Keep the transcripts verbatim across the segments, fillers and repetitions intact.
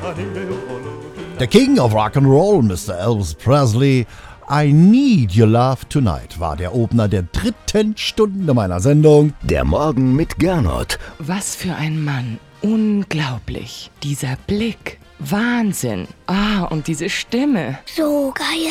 The King of Rock and Roll, Mister Elvis Presley, I Need Your Love Tonight war der Opener der dritten Stunde meiner Sendung. Der Morgen mit Gernot. Was für ein Mann. Unglaublich. Dieser Blick. Wahnsinn. Ah, und diese Stimme. So geil.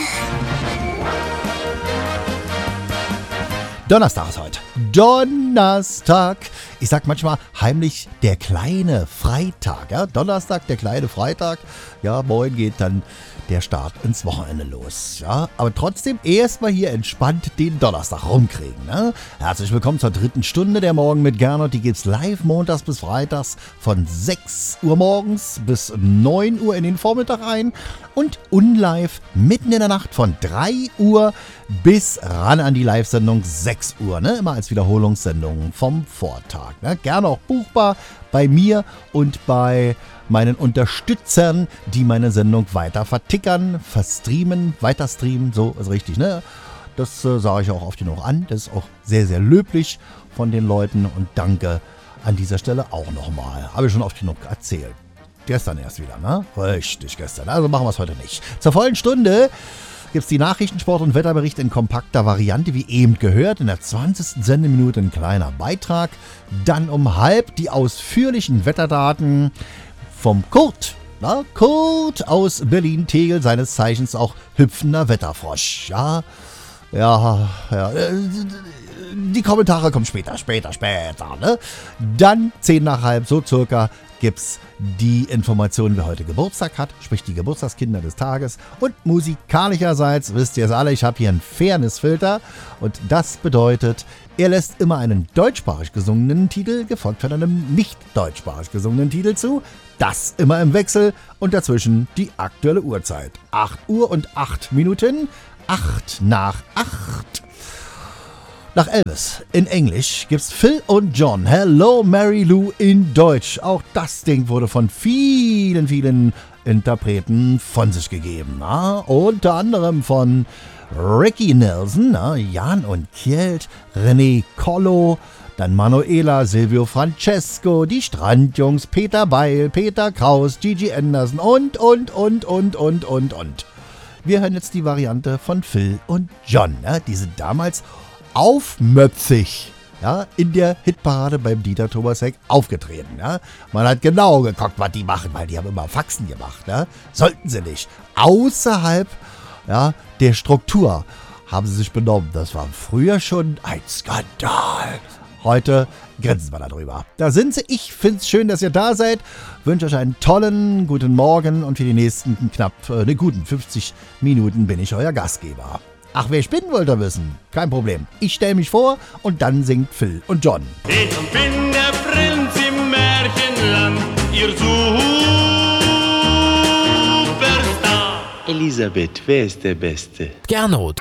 Donnerstag ist heute. Donnerstag. Ich sag manchmal heimlich der kleine Freitag. Ja? Donnerstag, der kleine Freitag. Ja, morgen geht dann der Start ins Wochenende los. Ja? Aber trotzdem erstmal hier entspannt den Donnerstag rumkriegen. Ne? Herzlich willkommen zur dritten Stunde der Morgen mit Gernot. Die gibt's live montags bis freitags von sechs Uhr morgens bis neun Uhr in den Vormittag ein. Und unlive mitten in der Nacht von drei Uhr bis ran an die Live-Sendung sechs Uhr. Ne? Immer als Wiederholungssendung vom Vortag. Ne? Gerne auch buchbar bei mir und bei meinen Unterstützern, die meine Sendung weiter vertickern, verstreamen, weiter streamen. So ist richtig, ne? Das äh, sage ich auch oft genug an. Das ist auch sehr, sehr löblich von den Leuten. Und danke an dieser Stelle auch nochmal. Habe ich schon oft genug erzählt. Gestern erst wieder, ne? Richtig, gestern. Also machen wir es heute nicht. Zur vollen Stunde gibt es die Nachrichten, Sport- und Wetterbericht in kompakter Variante, wie eben gehört. In der zwanzigsten Sendeminute ein kleiner Beitrag. Dann um halb die ausführlichen Wetterdaten vom Kurt. Na, Kurt aus Berlin-Tegel, seines Zeichens auch hüpfender Wetterfrosch. Ja, ja, ja. Die Kommentare kommen später, später, später. Ne? Dann zehn nach halb, so circa, gibt's die Informationen, wer heute Geburtstag hat, sprich die Geburtstagskinder des Tages. Und musikalischerseits, wisst ihr es alle, ich habe hier einen Fairness-Filter. Und das bedeutet, er lässt immer einen deutschsprachig gesungenen Titel, gefolgt von einem nicht deutschsprachig gesungenen Titel zu. Das immer im Wechsel und dazwischen die aktuelle Uhrzeit. acht Uhr und acht Minuten, acht nach acht. Nach Elvis in Englisch gibt's Phil und John, Hello Mary Lou in Deutsch. Auch das Ding wurde von vielen, vielen Interpreten von sich gegeben. Na? Unter anderem von Ricky Nelson, na? Jan und Kjeld, René Collo, dann Manuela, Silvio Francesco, die Strandjungs, Peter Beil, Peter Kraus, Gigi Anderson und, und, und, und, und, und, und. Wir hören jetzt die Variante von Phil und John. Ja? Die sind damals aufmöpfig, ja, in der Hitparade beim Dieter Thomas Heck aufgetreten. Ja. Man hat genau geguckt, was die machen, weil die haben immer Faxen gemacht. Ja. Sollten sie nicht. Außerhalb, ja, der Struktur haben sie sich benommen. Das war früher schon ein Skandal. Heute grinsen wir darüber. Da sind sie. Ich finde es schön, dass ihr da seid. Wünsche euch einen tollen guten Morgen und für die nächsten knapp äh, ne, guten fünfzig Minuten bin ich euer Gastgeber. Ach, wer ich bin, wollt ihr wissen? Kein Problem. Ich stelle mich vor und dann singt Phil und John. Ich bin der Prinz im Märchenland, ihr Superstar. Elisabeth, wer ist der Beste? Gernot.